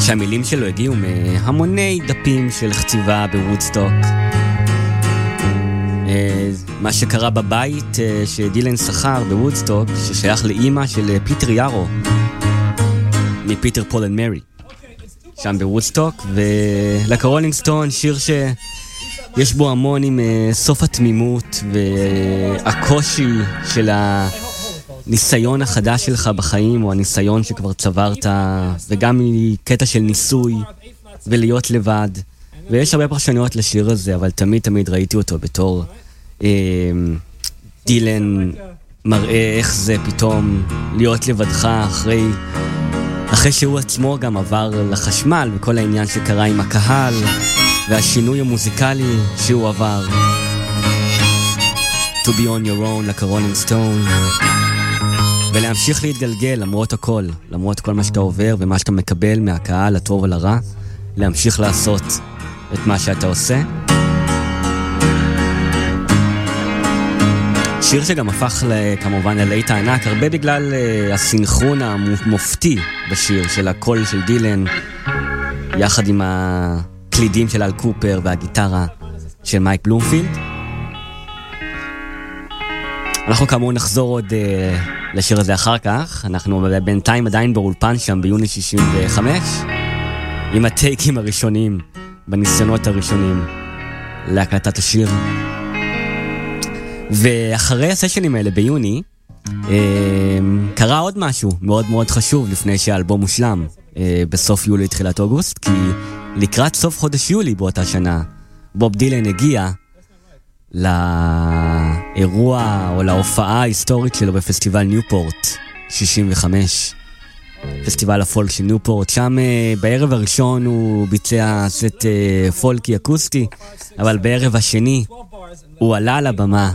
שהמילים שלו הגיעו מהמוני דפים של חציבה בוודסטוק. מה שקרה בבית שדילן שכר בוודסטוק, ששייך לאימא של פיטר יארו, מפיטר פול אנד מרי, שם בוודסטוק. ולקרולינג סטון, שיר שיש בו המון עם סוף התמימות והקושי של הניסיון החדש שלך בחיים, או הניסיון שכבר צברת, וגם מקטע של ניסוי ולהיות לבד. ויש הרבה פרשנויות לשיר הזה, אבל תמיד ראיתי אותו בתור דילן מראה איך זה פתאום להיות לבדך אחרי שהוא עצמו גם עבר לחשמל, וכל העניין שקרה עם הקהל והשינוי המוזיקלי שהוא עבר. To be on your own, לקרולינג סטון, ולהמשיך להתגלגל למרות הכל, למרות כל מה שאתה עובר ומה שאתה מקבל מהקהל, הטוב ולרע, להמשיך לעשות את מה שאתה עושה. שיר שגם הפך כמובן ללהיט הענק, הרבה בגלל הסינכרון המופתי בשיר של הקול של דילן, יחד עם הקלידים של אל קופר והגיטרה של מייק בלומפילד. אנחנו כאמור נחזור עוד לשיר הזה אחר כך. אנחנו בינתיים עדיין באולפן שם ביוני 65, עם הטייקים הראשונים, בניסיונות הראשונים להקלטת השיר. ואחרי הסשנים האלה ביוני קרה עוד משהו מאוד מאוד חשוב לפני שהאלבום מושלם בסוף יולי תחילת אוגוסט, כי לקראת סוף חודש יולי באותה שנה בוב דילן הגיע לאירוע או להופעה ההיסטורית שלו בפסטיבל ניופורט 65, פסטיבל הפולק של ניופורט. שם בערב הראשון הוא ביצע סט פולקי אקוסטי, אבל בערב השני הוא עלה על הבמה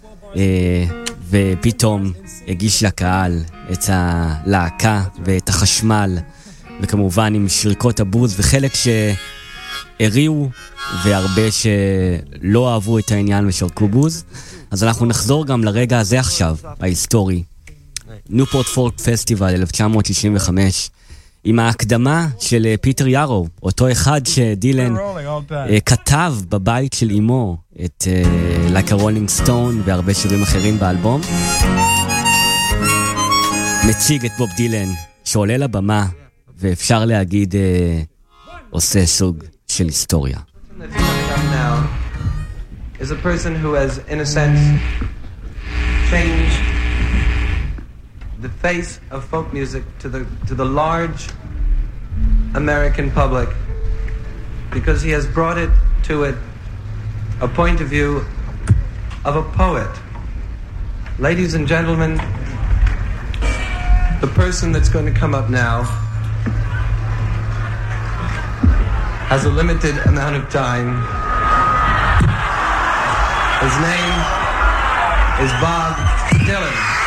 ופתאום הגיש לקהל את הלהקה ואת החשמל, וכמובן עם שריקות הבוז וחלק שהריעו והרבה שלא אהבו את העניין ושרקו בוז. אז אנחנו נחזור גם לרגע הזה עכשיו, ההיסטורי, ניופורט פולק פסטיבל 1965, עם ההקדמה של פיטר יארו, אותו אחד שדילן כתב בבית של אמו את Like a Rolling Stone והרבה שירים אחרים באלבום. מציג את בוב דילן שעולה לבמה, ואפשר להגיד עושה סוג של היסטוריה. Is a person who has, in a sense, changed the face of folk music to the large American public, because he has brought it to a point of view of a poet. Ladies and gentlemen, the person that's going to come up now has a limited amount of time. His name is Bob Dylan.